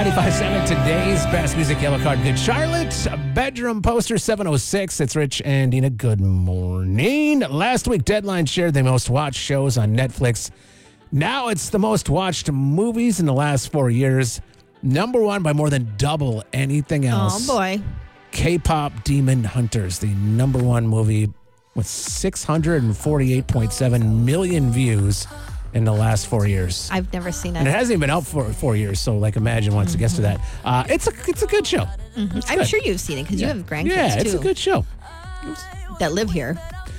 95.7, today's best music, Yellow Card, Good Charlotte. Bedroom Poster 706. It's Rich and Dina. Good morning. Last week, Deadline shared the most watched shows on Netflix. Now it's the most watched movies in the last 4 years. Number one by more than double anything else. Oh, boy. K-pop Demon Hunters, the number one movie with 648.7 million views in the last 4 years. I've never seen it. And it hasn't even been out for 4 years, so imagine once it gets to that. It's a good show. I'm sure you've seen it because you have grandkids, Yeah, it's too, a good show. that live here.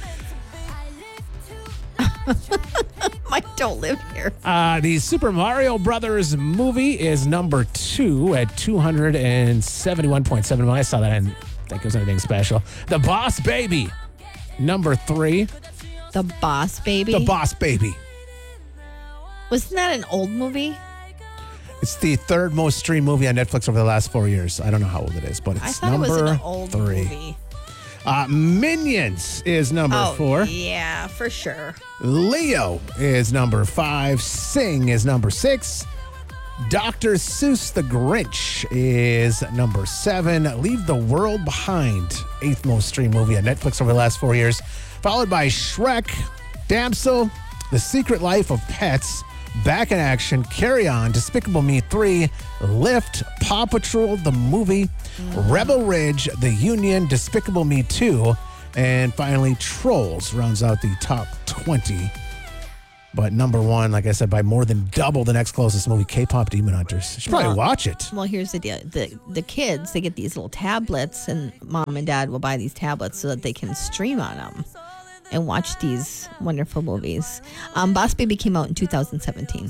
Mine don't live here. The Super Mario Brothers movie is number 2 at 271.7 million. I saw that. I didn't think it was anything special. The Boss Baby, number 3. The Boss Baby? The Boss Baby. Wasn't that an old movie? It's the third most streamed movie on Netflix over the last 4 years. I don't know how old it is, but I it's thought number it was an old 3. movie. Minions is number 4. Yeah, for sure. Leo is number 5. Sing is number 6. Dr. Seuss the Grinch is number 7. Leave the World Behind, 8th most streamed movie on Netflix over the last 4 years. Followed by Shrek, Damsel, The Secret Life of Pets, Back in Action, Carry On, Despicable Me 3, Lift, Paw Patrol, the movie, Rebel Ridge, The Union, Despicable Me 2, and finally Trolls rounds out the top 20. But number one, like I said, by more than double the next closest movie, K-pop Demon Hunters. You should probably watch it. Well, here's the deal. The kids, they get these little tablets, and mom and dad will buy these tablets so that they can stream on them and watch these wonderful movies. Boss Baby came out in 2017.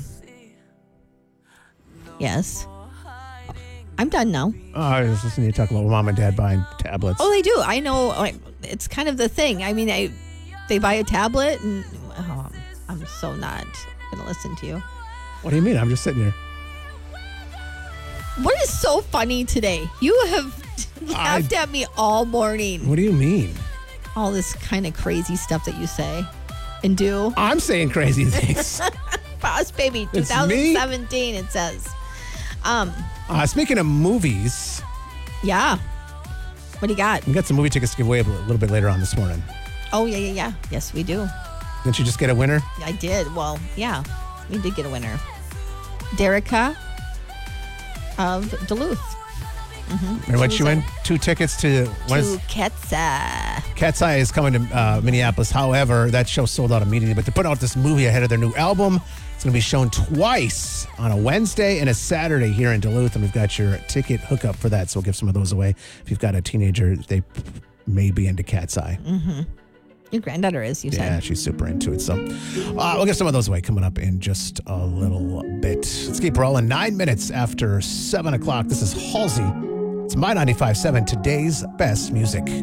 Yes. I'm done now. Oh, I was listening to you talk about mom and dad buying tablets. Oh, they do. I know. It's kind of the thing. I mean, they buy a tablet, and I'm so not going to listen to you. What do you mean? I'm just sitting here. What is so funny today? You have laughed at me all morning. What do you mean? All this kind of crazy stuff that you say and do. I'm saying crazy things. Boss Baby, It's me? 2017, it says. Speaking of movies, Yeah. What do you got? we got some movie tickets to give away a little bit later on this morning. Oh, yeah. Yes, we do. Didn't you just get a winner? I did. Well, yeah, we did get a winner. Derica of Duluth. And what you win? 2 tickets to... To Ketsa. Cat's Eye is coming to Minneapolis. However, that show sold out immediately. But they're putting out this movie ahead of their new album. It's going to be shown twice on a Wednesday and a Saturday here in Duluth. And we've got your ticket hookup for that. So we'll give some of those away. If you've got a teenager, they may be into Cat's Eye. Your granddaughter is, you Yeah, said. she's super into it. So we'll give some of those away coming up in just a little bit. Let's keep rolling. 9 minutes after 7 o'clock. This is Halsey. It's My 95.7, today's best music.